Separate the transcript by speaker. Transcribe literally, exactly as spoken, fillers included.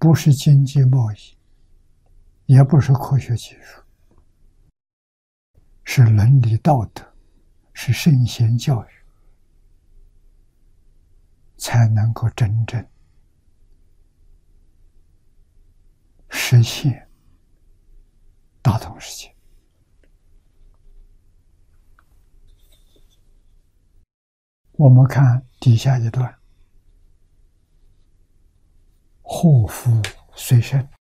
Speaker 1: 不是经济贸易，也不是科学技术，是伦理道德，是圣贤教育，才能够真正实现大同世界。我们看底下一段：祸福虽深，